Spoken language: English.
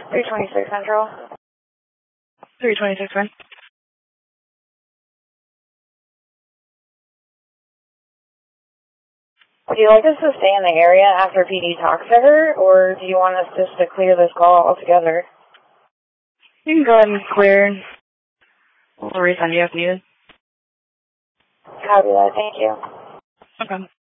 326 Central. 326, man. Would you like us to stay in the area after PD talks to her, or do you want us just to clear this call altogether? You can go ahead and clear. We'll refund you if needed. Copy that, thank you. Okay.